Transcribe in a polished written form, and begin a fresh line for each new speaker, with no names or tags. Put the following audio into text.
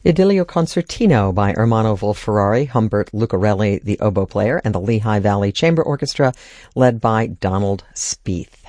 Idilio Concertino by Ermanno Wolf-Ferrari, Humbert Lucarelli, the oboe player, and the Lehigh Valley Chamber Orchestra, led by Donald Spieth.